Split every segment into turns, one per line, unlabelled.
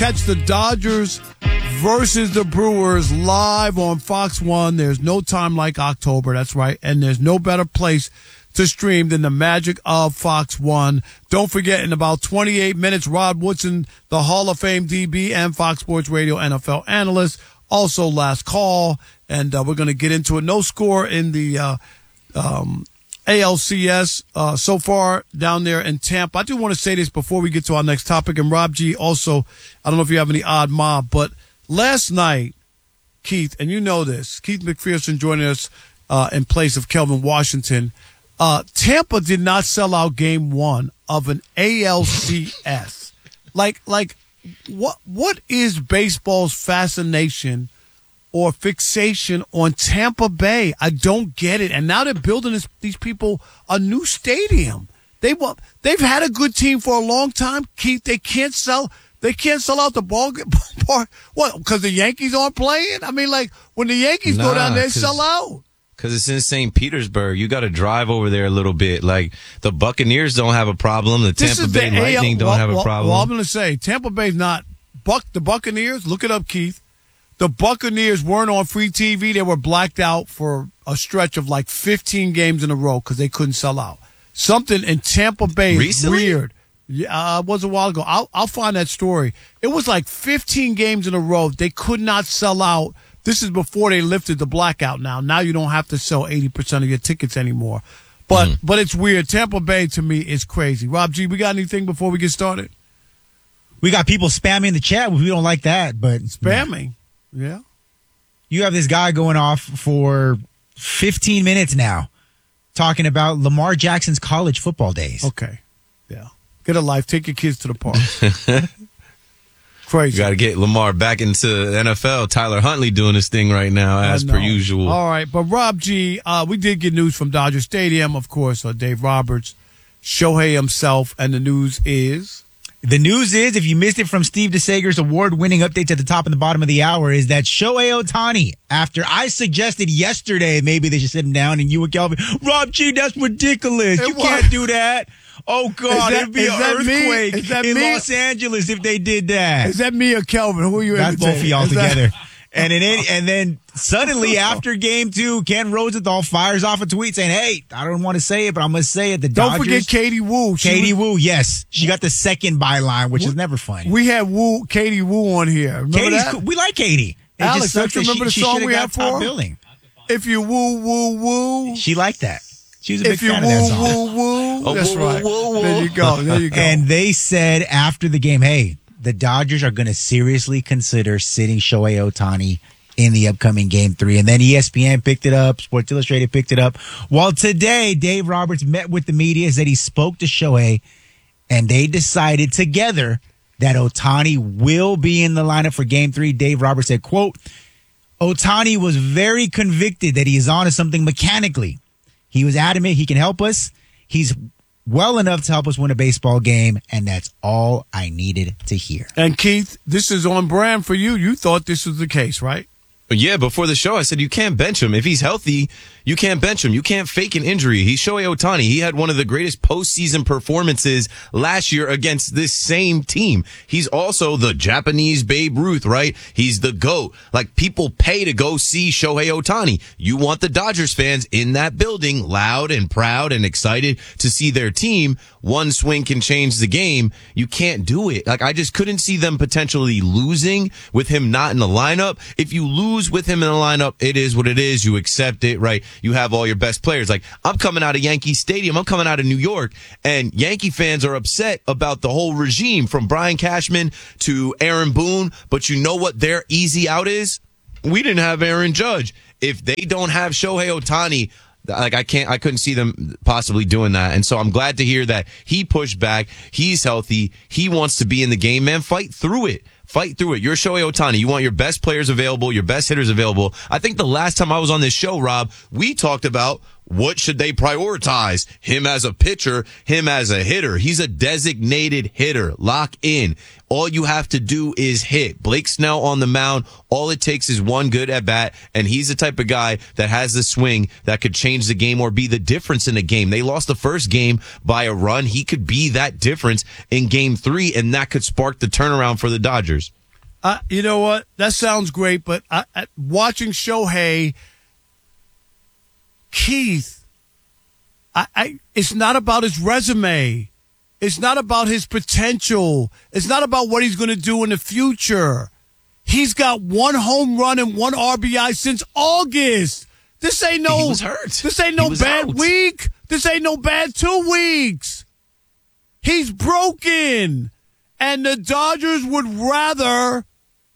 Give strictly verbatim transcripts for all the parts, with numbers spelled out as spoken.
catch the Dodgers versus the Brewers live on Fox one. There's no time like October. That's right. And there's no better place to stream than the magic of Fox one. Don't forget, in about twenty-eight minutes, Rod Woodson, the Hall of Fame D B and Fox Sports Radio N F L analyst. Also, last call. And uh, we're going to get into it. No score in the uh, um, A L C S uh, so far down there in Tampa. I do want to say this before we get to our next topic. And Rob G, also, I don't know if you have any odd mob, but last night, Keith, and you know this, Keith McPherson joining us uh, in place of Kelvin Washington. Uh, Tampa did not sell out game one of an A L C S. like, like, what what is baseball's fascination or fixation on Tampa Bay? I don't get it. And now they're building this, these people a new stadium. They want, they've had a good team for a long time. Keith, they can't sell. They can't sell out the ball. ball what? Because the Yankees aren't playing? I mean, like when the Yankees nah, go down there, sell out.
Because it's in Saint Petersburg. You got to drive over there a little bit. Like, the Buccaneers don't have a problem. The
This
Tampa Bay
the
Lightning
A L,
don't
well,
have a
well,
problem.
Well, I'm going to say, Tampa Bay's not. Buck The Buccaneers, look it up, Keith. The Buccaneers weren't on free T V. They were blacked out for a stretch of like fifteen games in a row because they couldn't sell out. Something in Tampa Bay is
Recently?
weird. Yeah, uh, it was a while ago. I'll, I'll find that story. It was like fifteen games in a row. They could not sell out. This is before they lifted the blackout now. Now you don't have to sell eighty percent of your tickets anymore. But mm. but it's weird. Tampa Bay, to me, is crazy. Rob G, we got anything before we get started?
We got people spamming the chat. We don't like that, but
Spamming? Yeah.
You have this guy going off for fifteen minutes now talking about Lamar Jackson's college football days.
Okay. Yeah. Get a life. Take your kids to the park. Crazy.
You got to get Lamar back into the N F L. Tyler Huntley doing his thing right now, as per usual.
All right. But Rob G, uh, we did get news from Dodger Stadium, of course, uh, Dave Roberts, Shohei himself, and the news is...
The news is, if you missed it from Steve DeSager's award-winning updates at the top and the bottom of the hour, is that Shohei Ohtani, after I suggested yesterday maybe they should sit him down, and you and Kelvin, Rob G, that's ridiculous. It you was. Can't do that. Oh, God, that, it'd be an earthquake in me? Los Angeles if they did that.
Is that me or Kelvin? Who are you
That's
imitating?
both of y'all
is
together.
That...
And, in any, and then suddenly after game two, Ken Rosenthal fires off a tweet saying, hey, I don't want to say it, but I'm going to say it. The
Don't
Dodgers,
forget Katie Woo. She
Katie
was,
Woo, yes. She got the second byline, which is never funny.
We had Woo, Katie Woo on here. Remember
Katie's
that?
Cool. We like Katie. It
Alex,
just
don't you remember
she,
the song
she
we had for her?
Billing.
If you woo, woo, woo.
She liked that. She was a big
if you
fan
woo,
of that song.
woo, woo.
Oh,
That's
woo,
right.
woo, woo.
There you go. There you go.
And they said after the game, hey, the Dodgers are going to seriously consider sitting Shohei Ohtani in the upcoming game three. And then E S P N picked it up. Sports Illustrated picked it up. Well, today, Dave Roberts met with the media, said he spoke to Shohei, and they decided together that Ohtani will be in the lineup for game three. Dave Roberts said, quote, Ohtani was very convicted that he is on to something mechanically. He was adamant he can help us. He's well enough to help us win a baseball game, and that's all I needed to hear.
And Keith, this is on brand for you. You thought this was the case, right?
Yeah, before the show, I said you can't bench him. If he's healthy, you can't bench him. You can't fake an injury. He's Shohei Ohtani. He had one of the greatest postseason performances last year against this same team. He's also the Japanese Babe Ruth, right? He's the GOAT. Like, people pay to go see Shohei Ohtani. You want the Dodgers fans in that building, loud and proud and excited to see their team. One swing can change the game. You can't do it. Like, I just couldn't see them potentially losing with him not in the lineup. If you lose with him in the lineup, it is what it is. You accept it, right? You have all your best players. Like, I'm coming out of Yankee Stadium. I'm coming out of New York, and Yankee fans are upset about the whole regime from Brian Cashman to Aaron Boone. But you know what their easy out is? We didn't have Aaron Judge. If they don't have Shohei Ohtani, like, I can't, I couldn't see them possibly doing that. And so I'm glad to hear that he pushed back. He's healthy. He wants to be in the game, man. Fight through it. Fight through it. You're Shohei Ohtani. You want your best players available, your best hitters available. I think the last time I was on this show, Rob, we talked about What should they prioritize? Him as a pitcher, him as a hitter. He's a designated hitter. Lock in. All you have to do is hit. Blake Snell on the mound. All it takes is one good at bat, and he's the type of guy that has the swing that could change the game or be the difference in a game. They lost the first game by a run. He could be that difference in game three, and that could spark the turnaround for the Dodgers.
Uh, you know what? That sounds great, but I, I, watching Shohei, Keith, I, I, it's not about his resume. It's not about his potential. It's not about what he's going to do in the future. He's got one home run and one R B I since August. This ain't no.
He was hurt.
This ain't no bad
out.
week. This ain't no bad two weeks. He's broken, and the Dodgers would rather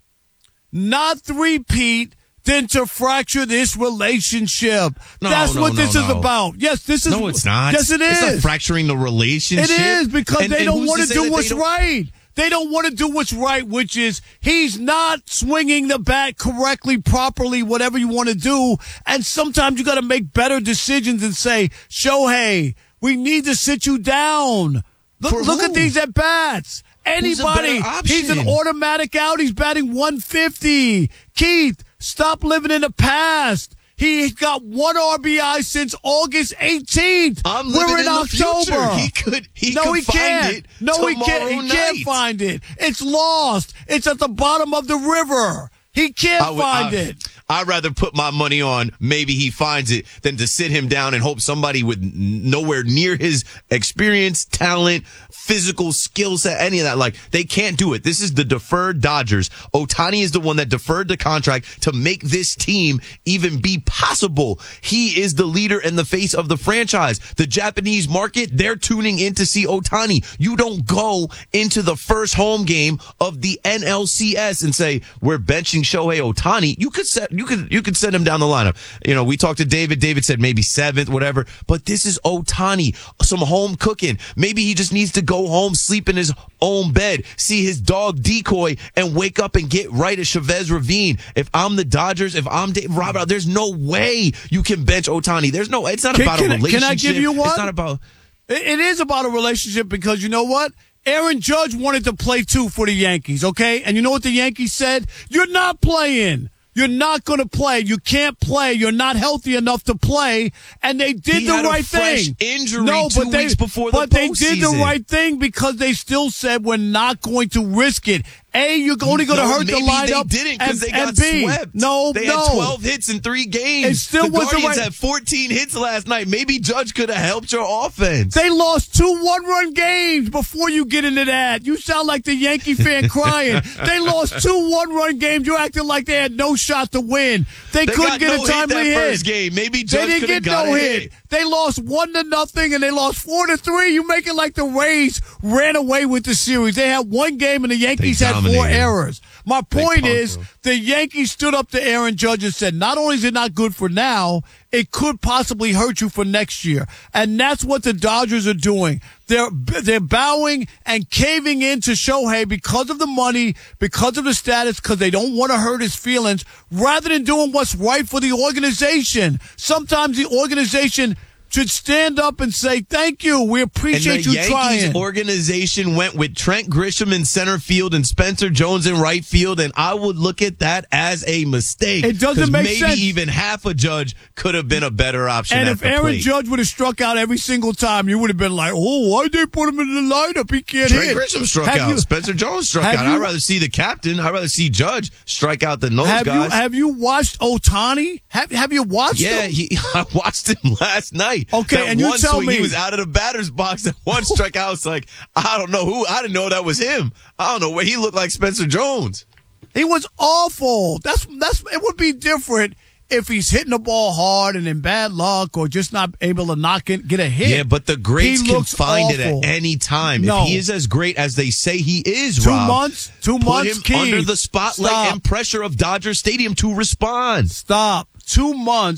not three-peat than to fracture this relationship.
No,
That's
no,
what
no,
this
no.
is about. Yes, this is.
No, it's not.
Yes, it is.
It's not fracturing the relationship.
It is because
And-
they
and
don't
who's
want
to
to
say
do
that
what's
they don't-
right. They don't want to do what's right, which is he's not swinging the bat correctly, properly, whatever you want to do. And sometimes you got to make better decisions and say, Shohei, we need to sit you down. Look,
For
look
who?
at these at bats. Anybody,
better
he's an
option?
automatic out. He's batting one fifty. Keith, stop living in the past. He's got one R B I since August eighteenth.
I'm living
We're in,
in the
October.
future. He could- he
no,
could
he
find
can't.
it
No, he can't. He
tomorrow
can't
night.
find it. It's lost. It's at the bottom of the river. He can't
I would-
find
I-
it.
I'd rather put my money on maybe he finds it than to sit him down and hope somebody with n- nowhere near his experience, talent, physical skill set, any of that. Like, they can't do it. This is the deferred Dodgers. Ohtani is the one that deferred the contract to make this team even be possible. He is the leader and the face of the franchise. The Japanese market, they're tuning in to see Ohtani. You don't go into the first home game of the N L C S and say, we're benching Shohei Ohtani. You could set, you could, you could send him down the lineup. You know, we talked to David. David said maybe seventh, whatever. But this is Ohtani. Some home cooking. Maybe he just needs to go home, sleep in his own bed, see his dog Decoy, and wake up and get right at Chavez Ravine. If I'm the Dodgers, if I'm Dave Roberts, there's no way you can bench Ohtani. There's no, it's not
Can-
about
can
a
I-
relationship.
can I give you one?
It's not about.
It, it is about a relationship because you know what? Aaron Judge wanted to play too for the Yankees, okay? And you know what the Yankees said? You're not playing. You're not going to play. You can't play. You're not healthy enough to play. And they did
He
the
had a
right
fresh
thing.
injury
no,
two
but they,
weeks before the
But they did the
postseason.
right thing because they still said we're not going to risk it. A, you're only going to
No,
hurt the
maybe
lineup.
They didn't because
and,
they got
and B,
swept.
No,
they
no.
had twelve hits in three games.
It still
the
was the
Guardians
right-
had fourteen hits last night. Maybe Judge could have helped your offense.
They lost two one-run games before you get into that. You sound like the Yankee fan crying. They lost two one-run games. You're acting like they had no shot to win. They,
They
couldn't
got
get
no
a timely
hit that
hit.
first game. Maybe Judge
They didn't
could have
get
got
no
a
hit.
hit.
They lost one to nothing, and they lost four to three. You make it like the Rays ran away with the series. They had one game, and the Yankees had four
dominated.
errors. My point
punked
is,
them.
the Yankees stood up to Aaron Judge and said, not only is it not good for now, it could possibly hurt you for next year. And that's what the Dodgers are doing. They're, they're bowing and caving into Shohei because of the money, because of the status, because they don't want to hurt his feelings, rather than doing what's right for the organization. Sometimes the organization should stand up and say, thank you, we appreciate
And the
you
Yankees
trying.
organization went with Trent Grisham in center field and Spencer Jones in right field, and I would look at that as a mistake.
It doesn't
'Cause
make
maybe
sense.
even half a Judge could have been a better option.
And
at
if
the
Aaron
plate.
Judge would have struck out every single time, you would have been like, oh, why'd they put him in the lineup? He can't
Trent
hit.
Grisham struck
Have
out.
you-
Spencer Jones struck
have
out.
you-
I'd rather see the captain. I'd rather see Judge strike out than those
Have
guys.
you have you watched Ohtani? Have Have you watched
Yeah,
him?
he, I watched him last night.
Okay,
That
and you
one
tell
swing,
me-
he was out of the batter's box. That one strikeout, I was like, I don't know who. I didn't know that was him. I don't know where he looked like Spencer Jones.
He was awful. That's that's. It would be different if he's hitting the ball hard and in bad luck or just not able to knock it, get a hit.
Yeah, but the greats
He
can
looks
find
awful.
it at any time.
No.
If he is as great as they say he is,
Two
Rob,
months, two
put
months,
him
Keith.
under the spotlight
Stop.
and pressure of Dodger Stadium to respond.
Stop. Two months.